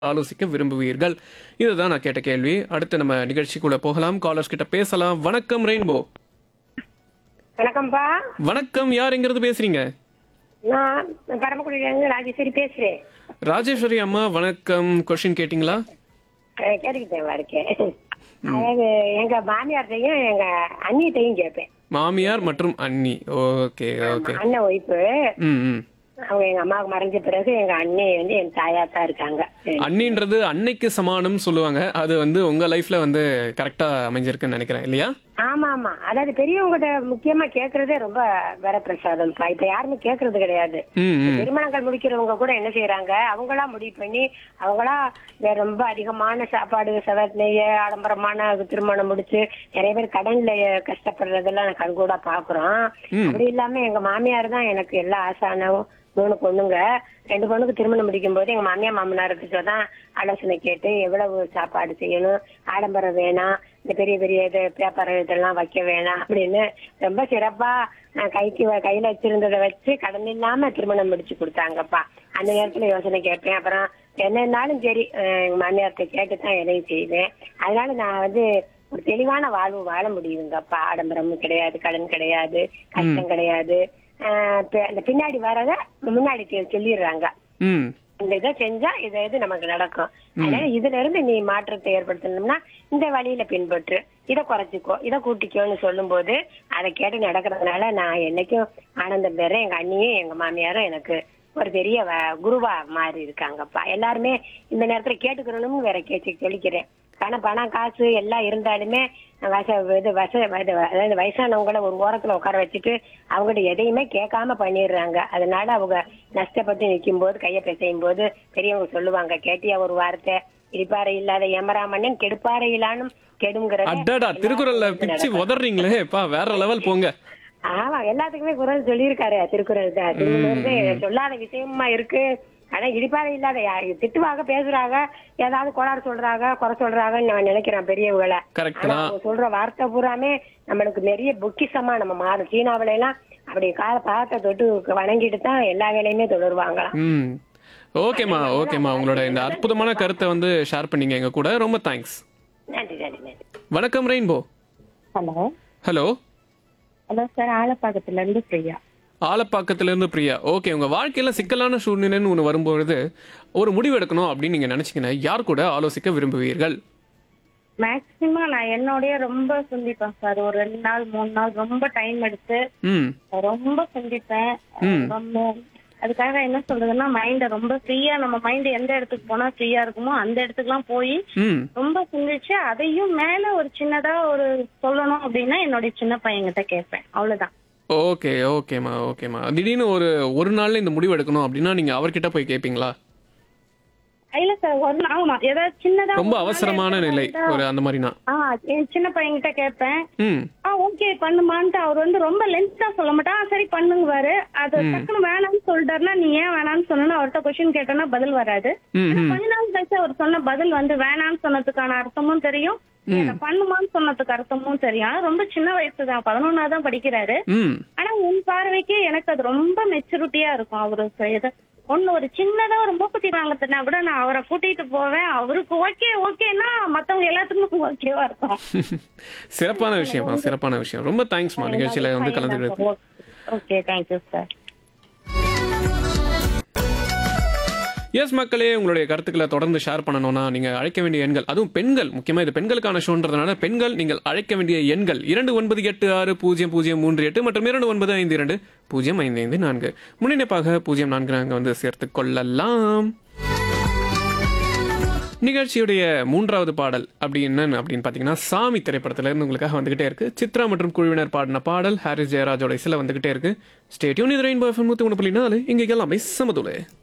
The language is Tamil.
ஆலோசிக்க விரும்புவீர்கள்? இதுதான் நான் கேட்ட கேள்வி. அடுத்து நம்ம நிகழ்ச்சிக்குள்ள போகலாம். காலர்ஸ் கிட்ட பேசலாம். வணக்கம் ரெயின்போ. வணக்கம்ப்பா. வணக்கம். யார் எங்கிருந்து பேசுறீங்க? நான் பரமக்குடியிலேருந்து ராஜேஸ்வரி பேசுறேன். ராஜேஸ்வரி அம்மா வணக்கம். கொஸ்டின் கேட்டிங்களா? கேட்டுக்கிட்டேன் இருக்கேன். அதாவது எங்க மாமியார்ட்டையும் எங்க அண்ணிட்டையும் கேட்பேன். மாமியார் மற்றும் அண்ணி. Okay okay. அண்ணன் ஒய்ஃபு. ம் ம். அவங்க எங்க அம்மாவுக்கு மறைஞ்ச பிறகு எங்க அண்ணி வந்து என் தாயா தான் இருக்காங்க. அண்ணின்றது அன்னைக்கு சமானம் சொல்லுவாங்க. அது உங்க லைஃப்ல கரெக்டா அமைஞ்சிருக்குன்னு நினைக்கிறேன் இல்லையா? ஆமா ஆமா. அதாவது பெரியவங்ககிட்ட முக்கியமா கேக்குறதே ரொம்ப வரப்பிரசாதம்ப்பா. இப்ப யாருமே கேக்குறது கிடையாது. ம் ம். திருமணங்கள் முடிக்கிறவங்க கூட என்ன செய்யறாங்க, அவங்களா முடிவு பண்ணி அவங்களா ரொம்ப அதிகமான சாப்பாடு செவனைய ஆடம்பரமான திருமணம் முடிச்சு நிறைய பேர் கடன்ல கஷ்டப்படுறதெல்லாம் நான் கண்கூடா பாக்குறோம். அப்படி இல்லாம எங்க மாமியார் தான் எனக்கு எல்லா ஆசானவும். 3 பொண்ணுங்க, 2 பொண்ணுக்கு திருமணம் முடிக்கும் போது எங்க மாமியார் மாமனாருக்கு தான் ஆலோசனை கேட்டு எவ்வளவு சாப்பாடு செய்யணும், ஆடம்பரம் வேணாம், இந்த பெரிய பெரிய இது பேப்பர் இதெல்லாம் வைக்க வேணாம் அப்படின்னு ரொம்ப சிறப்பா கையில வச்சிருந்ததை வச்சு கடன் இல்லாம திருமணம் முடிச்சு கொடுத்தாங்கப்பா. அந்த நேரத்துல யோசனை கேட்பேன். அப்புறம் என்னன்னாலும் சரி எங்க மாமியார்கிட்ட கேட்டுதான் எதையும் செய்வேன். அதனால நான் ஒரு தெளிவான வாழ்வு வாழ முடியுங்கப்பா. ஆடம்பரமும் கிடையாது, கடன் கிடையாது, கஷ்டம் கிடையாது. அந்த பின்னாடி வரத முன்னாடி சொல்லிடுறாங்க. இந்த இதை செஞ்சா இது நமக்கு நடக்கும். அதனால இதுல இருந்து நீ மாற்றத்தை ஏற்படுத்தணும்னா இந்த வழியில பின்பற்று, இதை குறைச்சிக்கோ, இதை கூட்டிக்கோன்னு சொல்லும் போது அதை கேட்டு நடக்கிறதுனால நான் என்னைக்கும் ஆனந்தம் பெறேன். எங்க அண்ணியும் எங்க மாமியாரும் எனக்கு ஒரு பெரிய குருவா மாறி இருக்காங்கப்பா. எல்லாருமே இந்த நேரத்துல கேட்டுக்கணும்னு வேற சொல்லிக்கிறேன். பணம் காசு எல்லாம் இருந்தாலுமே அதாவது வயசானவங்கள ஒரு ஓரத்துல உட்கார வச்சுட்டு அவங்ககிட்ட எதையுமே கேட்காம பண்ணிடுறாங்க. அதனால அவங்க நஷ்டப்பட்டு நிக்கும் போது கைய பிசையும் போது பெரியவங்க சொல்லுவாங்க, கேட்டியா ஒரு வார்த்தை, இடிப்பாறை இல்லாத எமராமண்ணன் கெடுப்பாறை இல்லானும் கெடுங்கிறத திருக்குறள்ல பிச்சு உதறீங்களே வேற லெவல் போங்க. ஆமா, எல்லாத்துக்குமே குறள் சொல்லியிருக்காரு. திருக்குறள் தான். திருக்குறள் சொல்லாத விஷயமா இருக்கு. ஆனா இடிப்பாறை இல்லாத திட்டுவாக பேசுறாங்க, ஏதாவது கோளாறு சொல்றாங்க, குறை சொல்றாங்கன்னு நான் நினைக்கிறேன் பெரியவங்களை. சொல்ற வார்த்தை பூராமே நம்மளுக்கு நிறைய பொக்கிஷமா நம்ம மாறும். சீனாவில எல்லாம் அப்படி பாதத்தை தொட்டு வணங்கிட்டு தான் எல்லா வேலையுமே தொடருவாங்களாம். ஓகேமா ஓகேமா. உங்களோட இந்த அற்புதமான கருத்தை ஷேர் பண்ணீங்க எங்க கூட. ரொம்ப தேங்க்ஸ். நன்றி நன்றி நன்றி. வணக்கம் rainbow. Hello hello hello sir, ஆலப்பாக்கத்துல இருந்து பிரியா. ஆலப்பாக்கத்துல இருந்து பிரியா. ஓகே. உங்க வாழ்க்கையில சிக்கலான சூழ்நிலைன்னு ஒண்ணு வரும்பொழுது ஒரு முடிவு எடுக்கணும் அப்படின்னு நீங்க நினைச்சீங்கன்னா யார் கூட ஆலோசிக்க விரும்புவீர்கள்? மேக்சிமம் நான் என்னோடய ரொம்ப சிந்திப்பேன் சார். ஒரு 2 நாள் 3 நாள் ரொம்ப டைம் எடுத்து ரொம்ப சிந்திப்பேன். அதுக்காக என்ன சொல்றதுன்னா மைண்ட ரொம்ப ஃப்ரீயா, நம்ம மைண்ட் எந்த இடத்துக்கு போனா ஃப்ரீயா இருக்குமோ அந்த இடத்துக்கு எல்லாம் போய் ரொம்ப சிந்திச்சு அதையும் மேல ஒரு சின்னதா ஒரு சொல்லணும் அப்படின்னா என்னுடைய சின்ன பையன்கிட்ட கேட்பேன். அவ்வளவுதான். ஓகே ஓகேமா ஓகேமா. திடீர்னு ஒரு நாள்ல இந்த முடிவு எடுக்கணும் அப்படின்னா நீங்க அவர்கிட்ட போய் கேட்பீங்களா? இல்ல சார், ஒரு நாள் ஆமா ஏதாவது சின்னதா ரொம்ப அவசரமான நிலை ஒரு அந்த மாதிரினா என் சின்ன பையன்கிட்ட கேட்பேன். ஓகே பண்ணுமான்ட்டு அவர் ரொம்ப லென்த்தா சொல்ல மாட்டான். சரி பண்ணுங்குவாரு. அது டக்குனு வேணாம்னு சொல்லிட்டாருன்னா நீ ஏன் வேணாம்னு சொன்னா அவர்கிட்ட கொஸ்டின் கேட்டோம்னா பதில் வராது. கொஞ்ச நாள் கழிச்சு அவர் சொன்ன பதில் வேணாம்னு சொன்னதுக்கான அர்த்தமும் தெரியும், பண்ணுமான்னு சொன்னதுக்கு அர்த்தமும் தெரியும். ரொம்ப சின்ன வயசுதான், 11ஆவது தான் படிக்கிறாரு. ஆனா உன் பார்வைக்கு எனக்கு அது ரொம்ப மெச்சூரிட்டியா இருக்கும். அவரு ஒரு சின்னதா ஒரு மூக்குத்தி வாங்கத்துனா கூட நான் அவரை கூட்டிட்டு போவேன். அவருக்கு ஓகேன்னா மத்தவங்க எல்லாத்துக்கும் ஓகேவா இருக்கும். சிறப்பான விஷயம், சிறப்பான விஷயம். ரொம்ப தேங்க்ஸ்மா நிகழ்ச்சியில கலந்துக்கிறது. Okay, thank you sir. எஸ் மக்களே, உங்களுடைய கருத்துக்களை தொடர்ந்து ஷேர் பண்ணணும்னா நீங்க அழைக்க வேண்டிய எண்கள், அதுவும் பெண்கள், முக்கியமா இது பெண்களுக்கான ஷோன்றதுனால பெண்கள் நீங்கள் அழைக்க வேண்டிய எண்கள் 29860038 மற்றும் 2952055554. முன்னிணைப்பாக 04 சேர்த்துக் கொள்ளலாம். நிகழ்ச்சியுடைய 3வது பாடல் அப்படின்னு பாத்தீங்கன்னா சாமி திரைப்படத்துல இருந்து உங்களுக்காக வந்துகிட்டே இருக்கு. சித்ரா மற்றும் குழுவினர் பாடின பாடல் ஹாரிஸ் ஜெயராஜோட இசையில வந்துகிட்டே இருக்கு. Stay tune. இது ரெயின்போ எஃப்எம் 101.4. இங்க எல்லாமே சமதுலே.